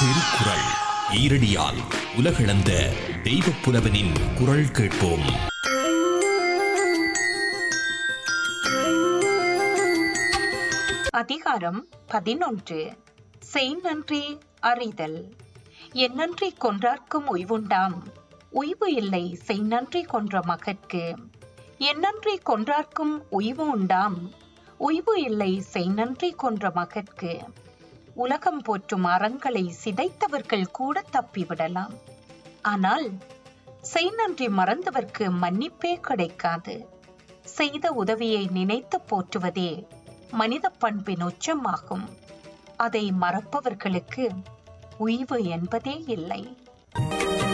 திருக்குறள் ஈரடியால் உலகளந்த தெய்வப் புலவனின் குரல் கேட்போம். அதிகாரம் 11. செய் நன்றி அறிதல். எந்நன்றி கொன்றார்க்கும் உய்வுண்டாம், உய்வு இல்லை செய் நன்றி கொன்ற மகற்கு. எந்நன்றி கொன்றார்க்கும் உய்வு உண்டாம், உய்வு இல்லை செய் நன்றி கொன்ற மகற்கு. உலகம் போற்றும் அறங்களை சிதைத்தவர்கள் கூட தப்பிவிடலாம், ஆனால் செய் நன்றி மறந்தவர்க்கு மன்னிப்பே கிடைக்காது. செய்த உதவியை நினைத்து போற்றுவதே மனித பண்பின் உச்சமாகும். அதை மறப்பவர்களுக்கு உய்வு என்பதே இல்லை.